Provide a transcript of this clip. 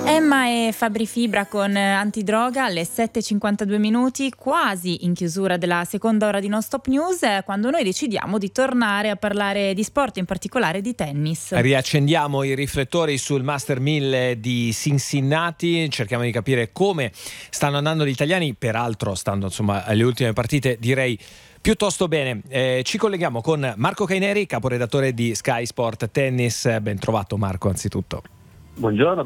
Emma e Fabri Fibra con Antidroga alle 7:52 minuti, quasi in chiusura della seconda ora di Non Stop News, quando noi decidiamo di tornare a parlare di sport, in particolare di tennis. Riaccendiamo i riflettori sul Master 1000 di Cincinnati, cerchiamo di capire come stanno andando gli italiani, peraltro stando insomma alle ultime partite direi piuttosto bene. Ci colleghiamo con Marco Caineri, caporedattore di Sky Sport Tennis. Ben trovato Marco, anzitutto. Buongiorno